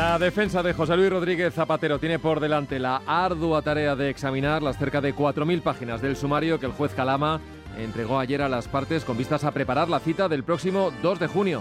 La defensa de José Luis Rodríguez Zapatero tiene por delante la ardua tarea de examinar las cerca de 4.000 páginas del sumario que el juez Calama entregó ayer a las partes con vistas a preparar la cita del próximo 2 de junio.